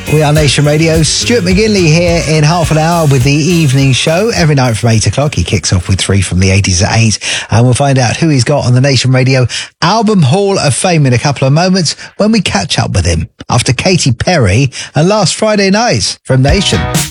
We are Nation Radio. Stuart McGinley here in half an hour with the evening show. Every night from 8 o'clock, he kicks off with 3 from the 80s at 8. And we'll find out who he's got on the Nation Radio Album Hall of Fame in a couple of moments when we catch up with him after Katy Perry and Last Friday Night from Nation.